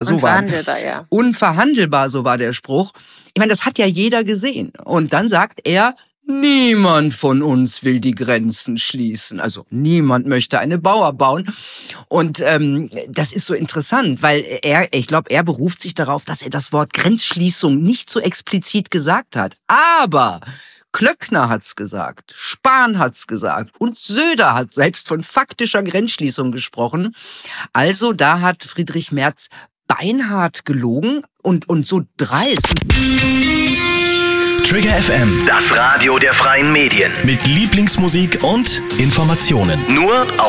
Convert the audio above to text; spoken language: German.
so war. Unverhandelbar, ja. Unverhandelbar, so war der Spruch. Ich meine, das hat ja jeder gesehen. Und dann sagt er, niemand von uns will die Grenzen schließen. Also niemand möchte eine Mauer bauen. Und das ist so interessant, weil ich glaube, er beruft sich darauf, dass er das Wort Grenzschließung nicht so explizit gesagt hat. Aber Klöckner hat's gesagt, Spahn hat's gesagt und Söder hat selbst von faktischer Grenzschließung gesprochen. Also da hat Friedrich Merz beinhart gelogen und so dreist. Trigger FM, Das Radio der freien Medien. mit Lieblingsmusik und Informationen. Nur auf